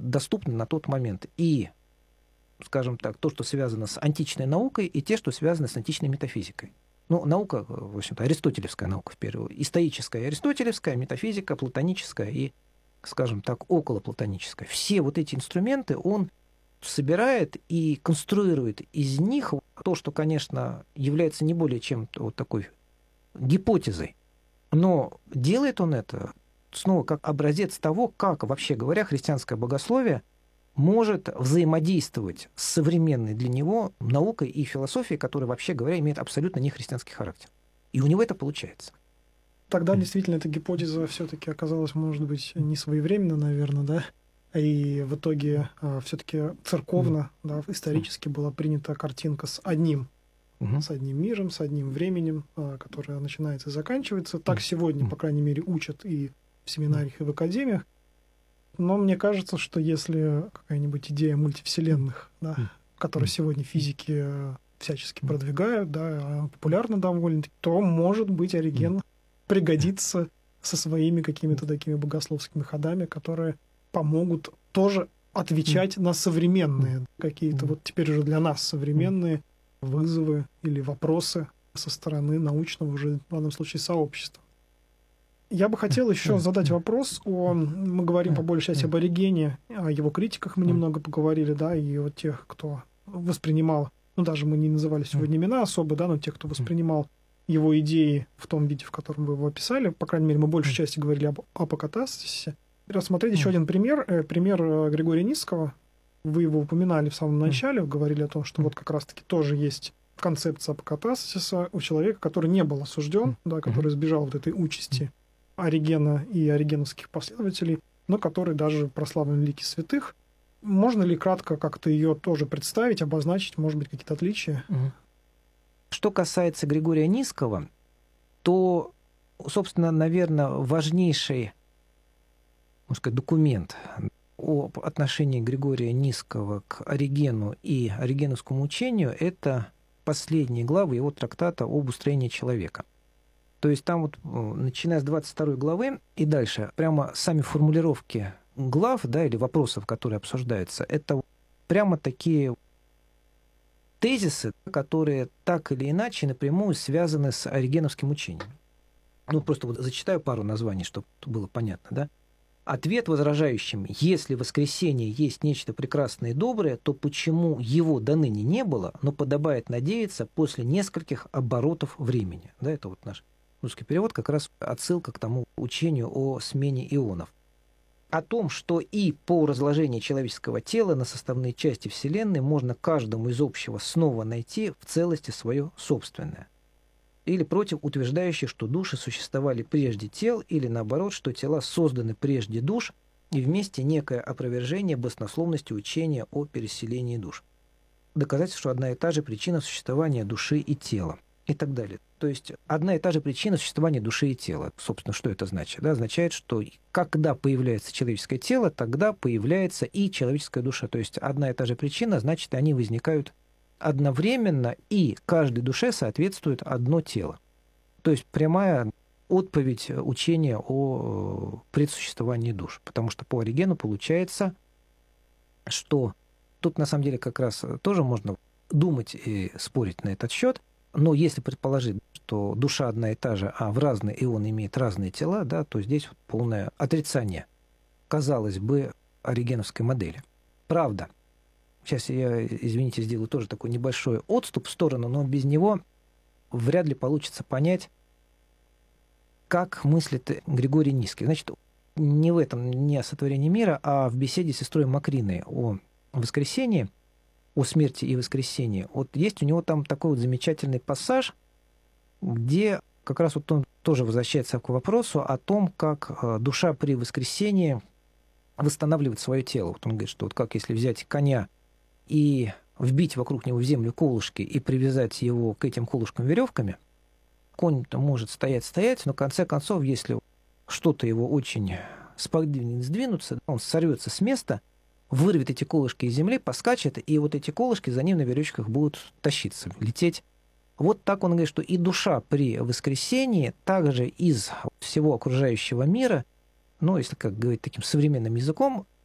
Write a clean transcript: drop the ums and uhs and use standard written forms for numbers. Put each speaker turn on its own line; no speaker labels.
доступны на тот момент. И, скажем так, то, что связано с античной наукой, и те, что связано с античной метафизикой. Ну, наука, в общем-то, аристотелевская наука, в первую очередь. И стоическая, и аристотелевская, метафизика, платоническая и, скажем так, околоплатоническая. Все вот эти инструменты он собирает и конструирует из них то, что, конечно, является не более чем вот такой гипотезой. Но делает он это снова как образец того, как, вообще говоря, христианское богословие может взаимодействовать с современной для него наукой и философией, которая, вообще говоря, имеет абсолютно нехристианский характер. И у него это получается.
Тогда действительно эта гипотеза все-таки оказалась, может быть, не своевременно, наверное, да? И в итоге все-таки церковно, да, исторически была принята картинка с одним миром, с одним временем, которое начинается и заканчивается. Так сегодня, по крайней мере, учат и в семинариях, и в академиях. Но мне кажется, что если какая-нибудь идея мультивселенных, да, которую сегодня физики всячески продвигают, да, популярна довольно, то, может быть, Ориген пригодится со своими какими-то такими богословскими ходами, которые помогут тоже отвечать на современные какие-то, вот теперь уже для нас современные вызовы или вопросы со стороны научного уже в данном случае сообщества. Я бы хотел еще задать вопрос мы говорим по большей части об Оригене, о его критиках мы немного поговорили, да, и о тех, кто воспринимал, ну даже мы не называли сегодня имена особо, да, но тех, кто воспринимал его идеи в том виде, в котором вы его описали, по крайней мере, мы большей части говорили об апокатастасе. Рассмотреть еще один пример Григория Нисского. Вы его упоминали в самом начале, говорили о том, что вот как раз-таки тоже есть концепция апокатастаса у человека, который не был осужден, да, который избежал вот этой участи Оригена и оригеновских последователей, но который даже прославлен в лике святых. Можно ли кратко как-то ее тоже представить, обозначить, может быть, какие-то отличия?
Что касается Григория Нисского, то, собственно, наверное, важнейший, можно сказать, документ об отношении Григория Нисского к Оригену и оригеновскому учению – это последние главы его трактата об устроении человека. То есть там вот, начиная с 22 главы и дальше, прямо сами формулировки глав, да, или вопросов, которые обсуждаются, это прямо такие тезисы, которые так или иначе напрямую связаны с оригеновским учением. Ну, просто вот зачитаю пару названий, чтобы было понятно, да. Ответ возражающим: если воскресение есть нечто прекрасное и доброе, то почему его до ныне не было, но подобает надеяться после нескольких оборотов времени? Да, это вот наш русский перевод, как раз отсылка к тому учению о смене ионов. О том, что и по разложению человеческого тела на составные части Вселенной можно каждому из общего снова найти в целости свое собственное. Или против утверждающих, что души существовали прежде тел, или наоборот, что тела созданы прежде душ, и вместе некое опровержение баснословности учения о переселении душ. Доказательство, что одна и та же причина существования души и тела. И так далее. То есть одна и та же причина существования души и тела. Собственно, что это значит? Да, означает, что когда появляется человеческое тело, тогда появляется и человеческая душа. То есть одна и та же причина, значит, они возникают одновременно, и каждой душе соответствует одно тело. То есть прямая отповедь учения о предсуществовании душ. Потому что по Оригену получается, что тут на самом деле как раз тоже можно думать и спорить на этот счет. Но если предположить, что душа одна и та же, а в разные ионы имеет разные тела, да, то здесь вот полное отрицание, казалось бы, оригеновской модели. Правда. Сейчас я, извините, сделаю тоже такой небольшой отступ в сторону, но без него вряд ли получится понять, как мыслит Григорий Нисский. Значит, не в этом, не о сотворении мира, а в беседе с сестрой Макриной о воскресении, о смерти и воскресении. Вот есть у него там такой вот замечательный пассаж, где как раз вот он тоже возвращается к вопросу о том, как душа при воскресении восстанавливает свое тело. Вот он говорит, что вот как если взять коня и вбить вокруг него в землю колышки и привязать его к этим колышкам веревками, конь-то может стоять, но в конце концов, если что-то его очень сподвигнет сдвинуться, он сорвется с места, вырвет эти колышки из земли, поскачет, и вот эти колышки за ним на веревочках будут тащиться, лететь. Вот так он говорит, что и душа при воскресении также из всего окружающего мира, ну, если как говорить таким современным языком,